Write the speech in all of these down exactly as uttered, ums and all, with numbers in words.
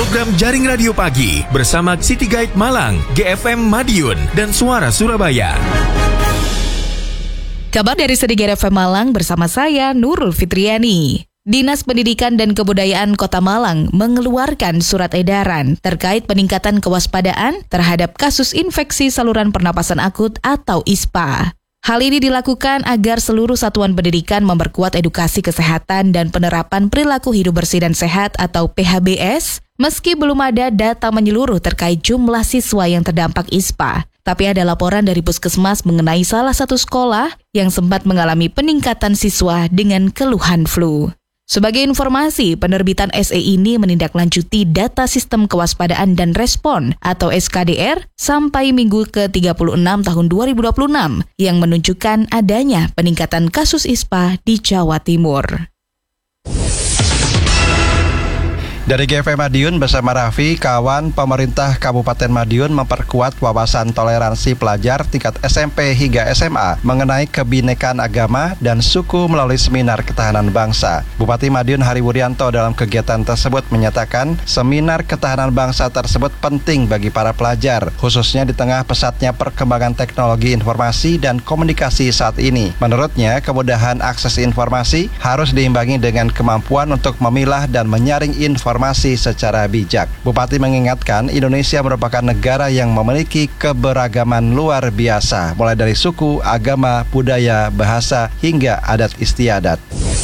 program Jaring Radio Pagi bersama City Guide Malang, G F M Madiun, dan Suara Surabaya. Kabar dari City Guide F M Malang bersama saya, Nurul Fitriani. Dinas Pendidikan dan Kebudayaan Kota Malang mengeluarkan surat edaran terkait peningkatan kewaspadaan terhadap kasus infeksi saluran pernapasan akut atau I S P A. Hal ini dilakukan agar seluruh satuan pendidikan memperkuat edukasi kesehatan dan penerapan perilaku hidup bersih dan sehat atau P H B S, meski belum ada data menyeluruh terkait jumlah siswa yang terdampak I S P A. Tapi ada laporan dari Puskesmas mengenai salah satu sekolah yang sempat mengalami peningkatan siswa dengan keluhan flu. Sebagai informasi, penerbitan S E ini menindaklanjuti data sistem kewaspadaan dan respon atau S K D R sampai minggu ke tiga puluh enam tahun dua ribu dua puluh enam yang menunjukkan adanya peningkatan kasus I S P A di Jawa Timur. Dari G F M Madiun bersama Raffi, kawan, pemerintah Kabupaten Madiun memperkuat wawasan toleransi pelajar tingkat S M P hingga S M A mengenai kebinekaan agama dan suku melalui seminar ketahanan bangsa. Bupati Madiun Hari Wuryanto dalam kegiatan tersebut menyatakan seminar ketahanan bangsa tersebut penting bagi para pelajar, khususnya di tengah pesatnya perkembangan teknologi informasi dan komunikasi saat ini. Menurutnya, kemudahan akses informasi harus diimbangi dengan kemampuan untuk memilah dan menyaring informasi informasi secara bijak. Bupati mengingatkan Indonesia merupakan negara yang memiliki keberagaman luar biasa, mulai dari suku, agama, budaya, bahasa, hingga adat istiadat.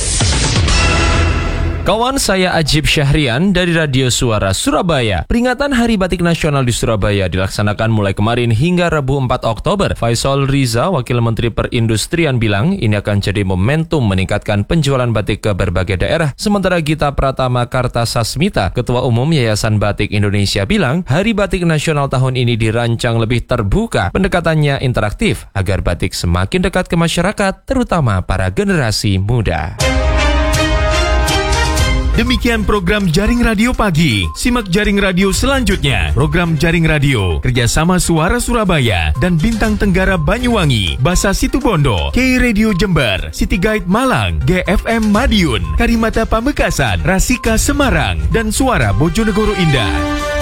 Kawan, saya Ajib Syahrian dari Radio Suara Surabaya. Peringatan Hari Batik Nasional di Surabaya dilaksanakan mulai kemarin hingga Rabu empat Oktober. Faisal Riza, Wakil Menteri Perindustrian bilang ini akan jadi momentum meningkatkan penjualan batik ke berbagai daerah. Sementara Gita Pratama Kartasasmita, Ketua Umum Yayasan Batik Indonesia bilang Hari Batik Nasional tahun ini dirancang lebih terbuka. Pendekatannya interaktif agar batik semakin dekat ke masyarakat, terutama para generasi muda. Demikian program Jaring Radio Pagi. Simak Jaring Radio selanjutnya. Program Jaring Radio kerjasama Suara Surabaya dan Bintang Tenggara Banyuwangi, Basa Situbondo, K Radio Jember, City Guide Malang, G F M Madiun, Karimata Pamekasan, Rasika Semarang, dan Suara Bojonegoro Indah.